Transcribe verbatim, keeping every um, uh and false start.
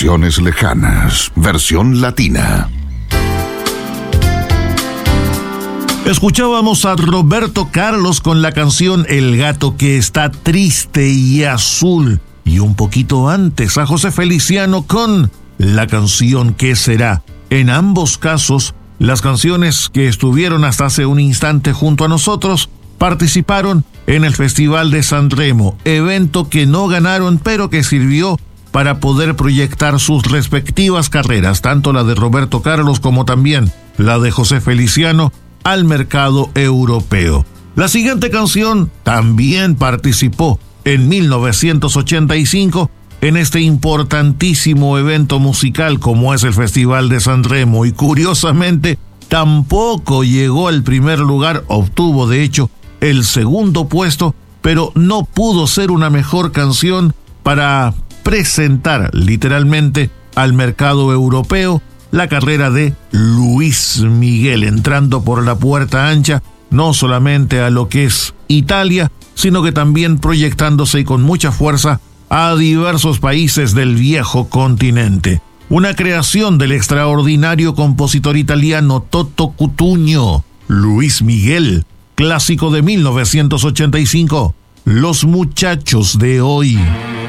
Canciones lejanas, versión latina. Escuchábamos a Roberto Carlos con la canción El gato que está triste y azul. Y un poquito antes a José Feliciano con la canción ¿Qué será? En ambos casos, las canciones que estuvieron hasta hace un instante junto a nosotros participaron en el Festival de San Remo, evento que no ganaron, pero que sirvió para poder proyectar sus respectivas carreras, tanto la de Roberto Carlos como también la de José Feliciano, al mercado europeo. La siguiente canción también participó en mil novecientos ochenta y cinco en este importantísimo evento musical como es el Festival de San Remo, y curiosamente tampoco llegó al primer lugar, obtuvo de hecho el segundo puesto, pero no pudo ser una mejor canción para presentar literalmente al mercado europeo la carrera de Luis Miguel, entrando por la puerta ancha no solamente a lo que es Italia, sino que también proyectándose y con mucha fuerza a diversos países del viejo continente. Una creación del extraordinario compositor italiano Toto Cutugno, Luis Miguel, clásico de mil novecientos ochenta y cinco, Los muchachos de hoy.